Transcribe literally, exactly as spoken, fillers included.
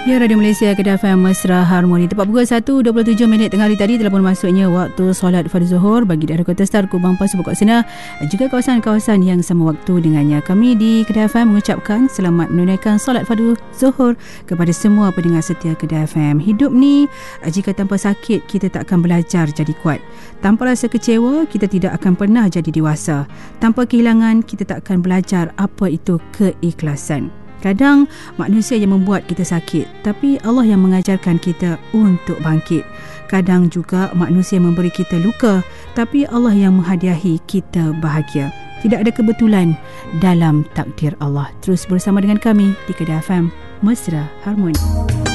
Ya, Radio Malaysia, Kedah F M Mesra Harmoni. Tepat pukul satu dua puluh tujuh minit tengah hari tadi telah pun masuknya waktu solat fardu Zuhur bagi daerah Kota Star, Kubang, Pasu, Pokok Sena, juga kawasan-kawasan yang sama waktu dengannya. Kami di Kedah F M mengucapkan selamat menunaikan solat fardu Zuhur kepada semua pendengar setia Kedah F M. Hidup ni, jika tanpa sakit kita tak akan belajar jadi kuat. Tanpa rasa kecewa kita tidak akan pernah jadi dewasa. Tanpa kehilangan kita tak akan belajar apa itu keikhlasan. Kadang manusia yang membuat kita sakit, tapi Allah yang mengajarkan kita untuk bangkit. Kadang juga manusia yang memberi kita luka, tapi Allah yang menghadiahi kita bahagia. Tidak ada kebetulan dalam takdir Allah. Terus bersama dengan kami di Kedah F M Mesra Harmoni.